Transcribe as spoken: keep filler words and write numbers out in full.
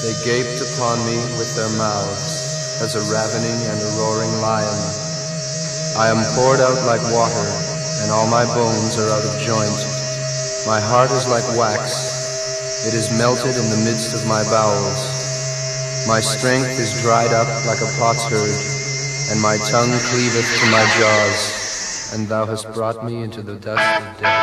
They gaped upon me with their mouths, as a ravening and a roaring lion. I am poured out like water, and all my bones are out of joint. My heart is like wax, it is melted in the midst of my bowels. My strength is dried up like a potsherd, and my tongue cleaveth to my jaws. And thou hast brought me into the dust of death.